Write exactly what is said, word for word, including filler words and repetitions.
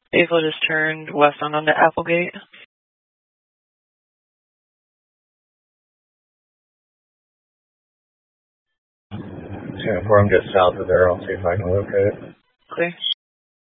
Vehicle just turned westbound onto Applegate. ten four, I'm just south of there. I'll see if I can locate it. Clear.